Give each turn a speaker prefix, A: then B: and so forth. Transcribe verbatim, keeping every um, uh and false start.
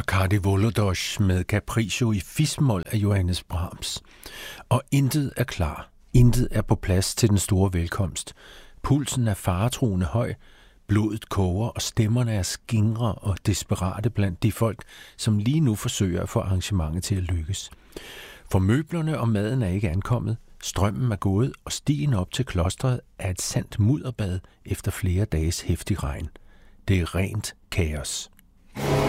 A: Arkady Volodosh med Capriccio i fis-mol af Johannes Brahms. Og intet er klar. Intet er på plads til den store velkomst. Pulsen er faretruende høj, blodet koger, og stemmerne er skingre og desperate blandt de folk, som lige nu forsøger at få arrangementet til at lykkes. For møblerne og maden er ikke ankommet, strømmen er gået, og stien op til klostret er et sandt mudderbad efter flere dages heftig regn. Det er rent kaos.